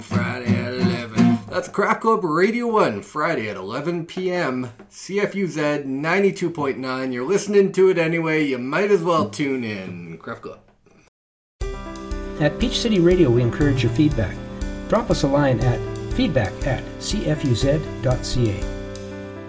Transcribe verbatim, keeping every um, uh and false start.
Friday at eleven. That's Craft Club Radio one, Friday at eleven p.m. C F U Z ninety-two point nine. You're listening to it anyway. You might as well tune in. Craft Club. At Peach City Radio, we encourage your feedback. Drop us a line at feedback at c f u z dot c a.